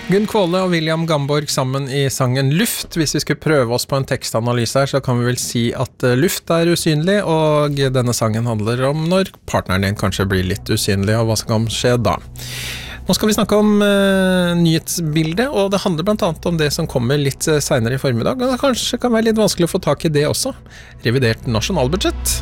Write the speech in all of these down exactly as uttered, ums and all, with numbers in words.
Gunn Kvåle og William Gamborg sammen i sangen Luft. Hvis vi skulle prøve oss på en tekstanalyse her, så kan vi vel si at luft er usynlig, og denne sangen handler om når partneren din kanskje blir litt usynlig, og hva som kan skje da. Nå skal vi snakke om uh, nyhetsbildet, og det handler blant annet om det som kommer litt uh, senere i formiddag, og det kanskje kan være litt vanskelig å få tak i det også. Revidert nasjonalbudsjett.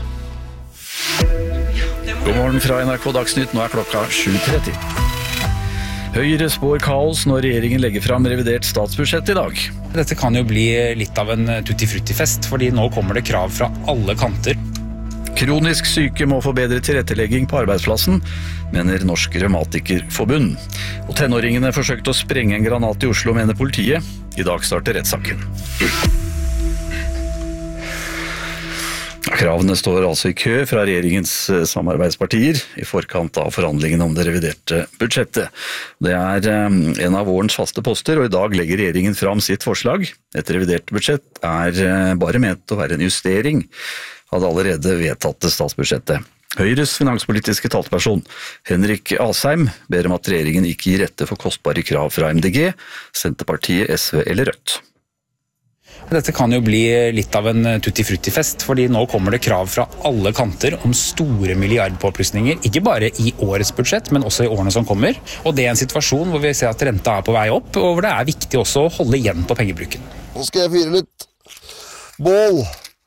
God morgen fra N R K Dagsnytt, nå er klokka sju tretti. Høyre spår kaos når regjeringen legger fram revidert statsbudsjett i dag. Dette kan jo bli litt av en tutti-frutti-fest, fordi nå kommer det krav fra alle kanter. Kronisk syke må få bedre tilrettelegging på arbeidsplassen, mener Norsk Revmatikerforbund. Og tenåringene forsøkte å sprenge en granat i Oslo, mener politiet. I dag starter rettssaken. Kravene står altså i kø fra regjeringens samarbeidspartier i forkant av forhandlingene om det reviderte budsjettet. Det er en av vårens faste poster, og i dag legger regjeringen fram sitt forslag. Et revidert budsjett er bare ment å være en justering av det allerede vedtatte statsbudsjettet. Høyres finanspolitiske talsperson Henrik Asheim ber om at regjeringen ikke gir rette for kostbare krav fra M D G, Senterpartiet, S V eller Rødt. Dette kan jo bli litt av en tutti-frutti-fest, fordi nå kommer det krav fra alle kanter om store milliardpåplussinger, ikke bare i årets budsjett, men også i årene som kommer. Og det er en situasjon hvor vi ser at renta er på vei opp, og hvor det er viktig også å holde igjen på pengebruken. Nå skal jeg fyre litt bål.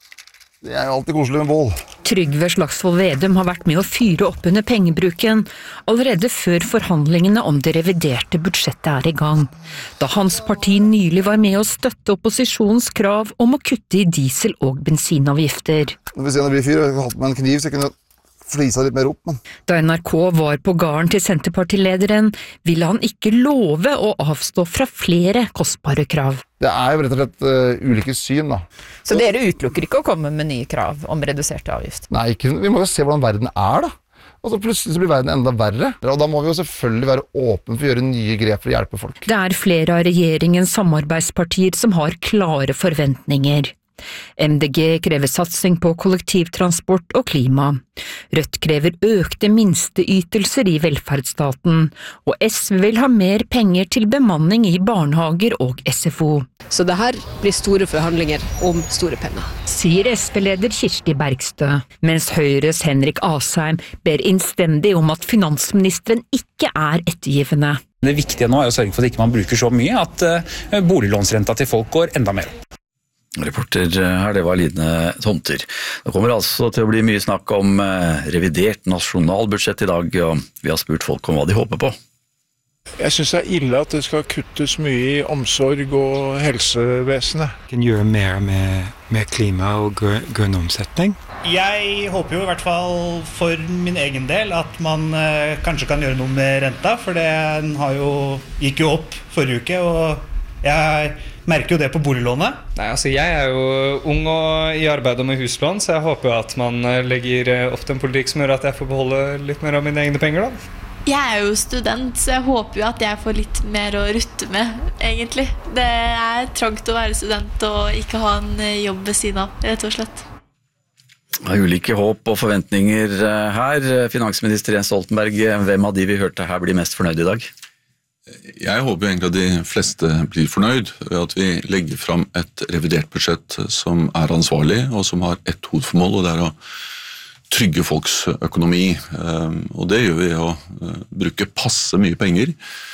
Det er jo alltid koselig med bål. Trygve Slagsvold Vedum har vært med å fyre opp under pengebruken allerede før forhandlingene om det reviderte budsjettet er i gang, da hans parti nylig var med å støtte opposisjonens krav om å kutte i diesel- og bensinavgifter. Når vi ser når det blir fyr, jeg har hatt med en kniv så jeg kunne flisa litt mer opp. Men. Da N R K var på gården til Senterpartilederen, ville han ikke love å avstå fra flere kostbare krav. Det er jo rett og slett uh, ulike syn da. Så dere utelukker ikke å komme med nye krav om reduserte avgift? Nei, ikke, vi må jo se hvordan verden er da. Og så plutselig så blir verden enda verre. Og da må vi jo selvfølgelig være åpne for å gjøre nye grep for å hjelpe folk. Det er flere av regjeringens samarbeidspartier som har klare forventninger. M D G krever satsing på kollektivtransport og klima. Rødt krever økte minsteytelser i velferdsstaten, og S V vil ha mer penger til bemanning i barnehager og S F O. Så det her blir store forhandlinger om store penger. Sier S V-leder Kirsti Bergstø, mens Høyres Henrik Asheim ber innstendig om at finansministeren ikke er ettergivende. Det viktige nå er å sørge for at ikke man bruker så mye at boliglånsrenta til folk går enda mer opp. Reporter her, det var Line Tomter. Det kommer altså til å bli mye snakk om revidert nasjonalbudsjett i dag, og vi har spurt folk om hva de håper på. Jeg synes det er ille at det skal kuttes mye i omsorg og helsevesenet. Kan gjøre mer med, med klima og grønn omsetning. Jeg håper jo i hvert fall for min egen del at man eh, kanskje kan gjøre noe med renta, for den har jo, gikk jo opp forrige uke, og jeg merker jo det på boliglånet. Nei, altså jeg er jo ung og i arbeid med huslån, så jeg håper jo at man legger opp til en politikk som gjør at jeg får beholde litt mer av mine egne penger da. Jeg er jo student, så jeg håper jo at jeg får litt mer å rutte med, egentlig. Det er trangt å være student og ikke ha en jobb ved siden av, rett og slett. Det er ulike håp og forventninger her. Finansminister Jens Stoltenberg, hvem av de vi hørte her blir mest fornøyd i dag? Jeg håper egentlig at de fleste blir fornøyd ved at vi legger fram et revidert budsjett som er ansvarlig, og som har ett hovedformål, og det er å trygge folks økonomi. Og det gjør vi å bruke passe mye penger.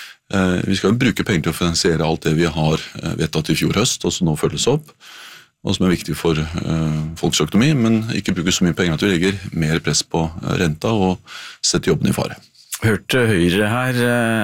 Vi skal jo bruke penger til å finansiere alt det vi har vedtatt i fjor høst, og som nå følges opp, og som er viktig for folks økonomi, men ikke bruke så mye penger at vi legger mer press på renta og setter jobben i fare. Hørte Høyre her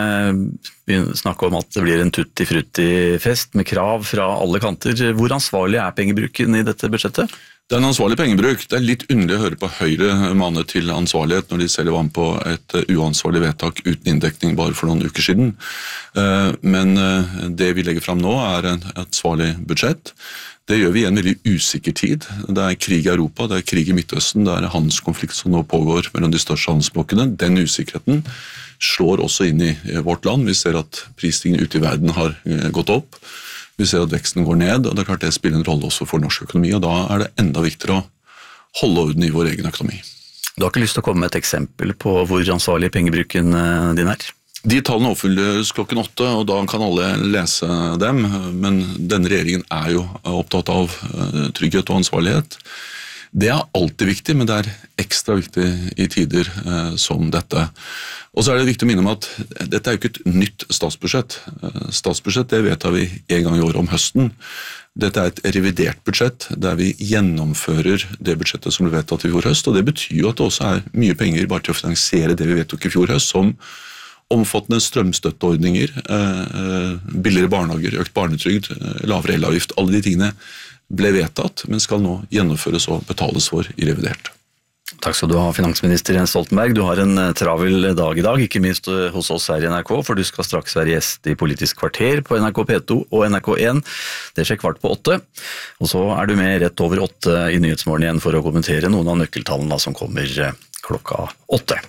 eh, snakke om at det blir en tutti-frutti-fest med krav fra alle kanter. Hvor ansvarlig er pengebruken i dette budsjettet? Det er en ansvarlig pengebruk. Det er litt underlig å høre på Høyre mane til ansvarlighet når de selv var med på et uansvarlig vedtak uten inndekning bare for noen uker siden. Eh, men det vi legger fram nå er en ansvarlig budsjett. Det gjør vi i en veldig usikker tid. Det er krig i Europa, det er krig i Midtøsten, det er handelskonflikt som nå pågår mellom de største handelsblokkene. Den usikkerheten slår også inn i vårt land. Vi ser at prisstigningen ute i verden har gått opp. Vi ser at veksten går ned, og det er klart det spiller en rolle også for norsk økonomi, og da er det enda viktigere å holde orden i vår egen økonomi. Du har ikke lyst til å komme med et eksempel på hvor ansvarlig pengebruken din er? De tallene offentliggjøres klokken åtte, og da kan alle lese dem, men denne regjeringen er jo opptatt av trygghet og ansvarlighet. Det er alltid viktig, men det er ekstra viktig i tider eh, som dette. Og så er det viktig å minne om at dette er jo ikke et nytt statsbudsjett. Statsbudsjett det vedtar vi en gang i året om høsten. Dette er et revidert budsjett der vi gjennomfører det budsjettet som ble vedtatt i fjor høst, og det betyr jo at det også er mye penger bare til å finansiere det vi vedtok i fjor høst, som omfattende strømstøtteordninger, billigere barnehager, økt barnetrygd, lavere elavgift, alle de tingene ble vedtatt, men skal nå gjennomføres og betales for i revidert. Takk skal du ha, finansminister Jens Stoltenberg. Du har en travel dag i dag, ikke minst hos oss her i N R K, for du skal straks være gjest i Politisk kvarter på N R K P to og N R K en. Det skjer kvart på åtte, og så er du med rett over åtte i Nyhetsmorgen igjen for å kommentere noen av nøkkeltallene som kommer klokka åtte.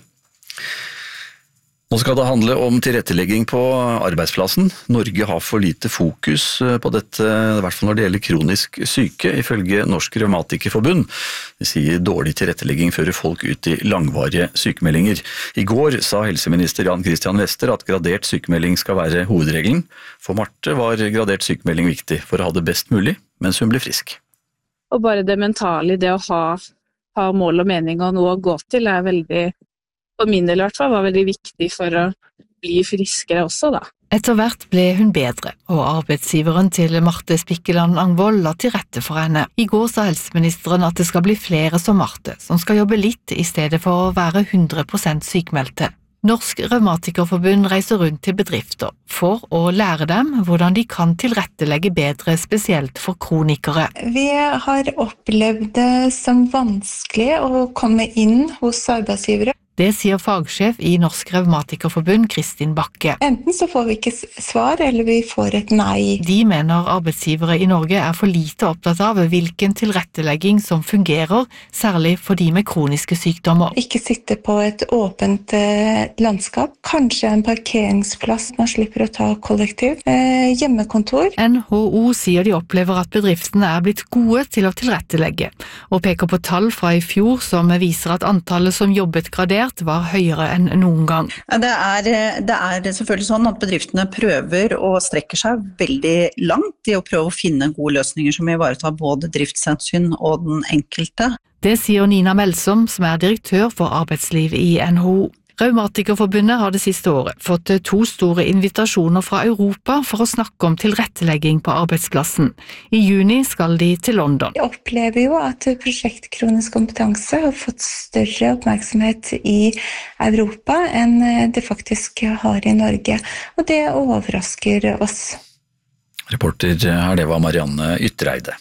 Nå skal det handle om tilrettelegging på arbeidsplassen. Norge har for lite fokus på dette, i hvert fall når det gjelder kronisk syke, ifølge Norsk Revmatikerforbund. Det sier dårlig tilrettelegging fører folk ut i langvarige sykemeldinger. I går sa helseminister Jan Christian Wester at gradert sykemelding skal være hovedregelen. For Marte var gradert sykemelding viktig for å ha det best mulig, mens hun ble frisk. Og bare det mentale, det å ha, ha mål og mening og noe å gå til, er veldig... For min del i hvert fall var veldig viktig for å bli friskere også da. Etter hvert ble hun bedre, og arbeidsgiveren til Marte Spikkeland Angvold la til rette for henne. I går sa helseministeren at det skal bli flere som Marte, som skal jobbe litt i stedet for å være hundre prosent sykmeldte. Norsk Revmatikerforbund reiser rundt til bedrifter for å lære dem hvordan de kan tilrettelegge bedre, spesielt for kronikere. Vi har opplevd det som vanskelig å komme inn hos arbeidsgivere. Det sier fagsjef i Norsk Revmatikerforbund, Kristin Bakke. Enten så får vi ikke svar, eller vi får et nei. De mener arbeidsgivere i Norge er for lite opptatt av hvilken tilrettelegging som fungerer, særlig for de med kroniske sykdommer. Ikke sitte på et åpent eh, landskap, kanskje en parkeringsplass man slipper å ta kollektiv, eh, hjemmekontor. N H O sier de opplever at bedriftene er blitt gode til å tilrettelegge, og peker på tall fra i fjor som viser at antallet som jobbet gradert var høyere enn noen gang. Det er, det er selvfølgelig sånn at bedriftene prøver og strekker seg veldig langt i å prøve å finne gode løsninger som ivaretar både driftshensyn og den enkelte. Det sier Nina Melsom, som er direktør for arbeidsliv i N H O. Revmatikerforbundet har det siste året fått to store invitasjoner fra Europa for å snakke om tilrettelegging på arbeidsplassen. I juni skal de til London. Jeg opplever jo at prosjekt Kronisk kompetanse har fått større oppmerksomhet i Europa enn det faktisk har i Norge, og det overrasker oss. Reporter her, det var Marianne Ytreide.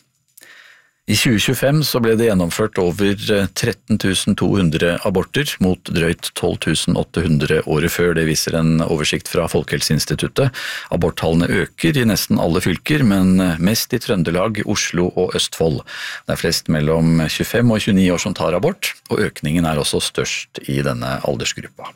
I tjue tjuefem så ble det gjennomført over tretten tusen to hundre aborter mot drøyt tolv tusen åtte hundre året før. Det viser en oversikt fra Folkehelseinstituttet. Aborttallene øker i nesten alle fylker, men mest i Trøndelag, Oslo og Østfold. Det er flest mellom tjuefem og tjueni år som tar abort, og økningen er også størst i denne aldersgruppa.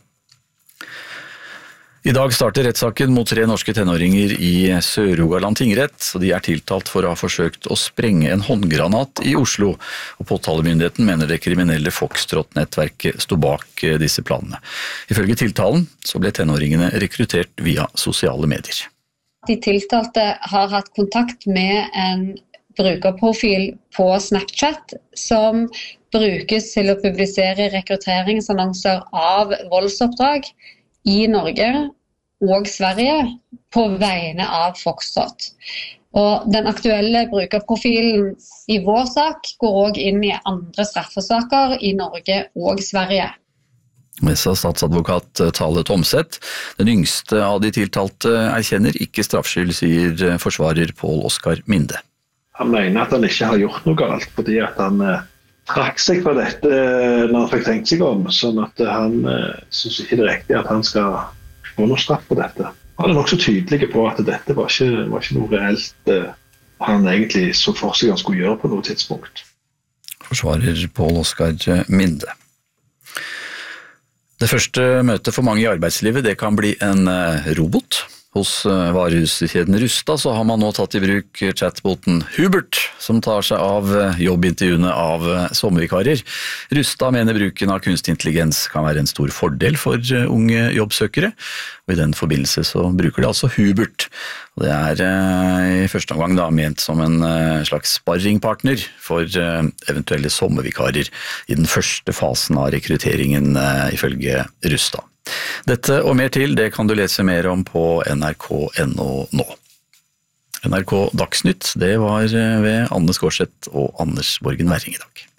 I dag starter rettssaken mot tre norske tenåringer i Sør-Rogaland tingrett, og de er tiltalt for å ha forsøkt å sprenge en håndgranat i Oslo, og påtalemyndigheten mener det kriminelle Foxtrot-nettverket sto bak disse planene. Ifølge tiltalen så ble tenåringene rekruttert via sosiale medier. De tiltalte har hatt kontakt med en brukerprofil på Snapchat som brukes til å publisere rekrutteringsannonser av voldsoppdrag i Norge og Sverige på vegne av Foxtrot. Og den aktuelle brukerprofilen i vår sak går også inn i andre straffesaker i Norge og Sverige. Messa statsadvokat Tale Tomseth, den yngste av de tiltalte erkjenner ikke straffskyld, sier forsvarer Pål Oskar Minde. Han mener at han ikke har gjort noe galt, fordi at han trakk seg på dette når han fikk tenkt seg om, sånn at han eh, synes ikke det er riktig at han skal få noe straff på dette. Han er nok så tydelig på at dette var ikke, var ikke noe reelt eh, han egentlig så for seg han skulle gjøre på noe tidspunkt. Forsvarer Pål Oskar Minde. Det første møtet for mange i arbeidslivet det kan bli en robot. Hos varehuskedden Rusta så har man nå tatt i bruk chatboten Hubert, som tar seg av jobbintervjuene av sommervikarer. Rusta mener bruken av kunstig intelligens kan være en stor fordel for unge jobbsøkere, og i den forbindelse så bruker de altså Hubert. Det er i første omgang da ment som en slags sparringpartner for eventuelle sommervikarer i den første fasen av rekrutteringen ifølge Rusta. Dette og mer til, det kan du lese mer om på N R K punktum N O nå. N R K Dagsnytt, det var ved Anne Skårseth og Anders Borgen Werring i dag.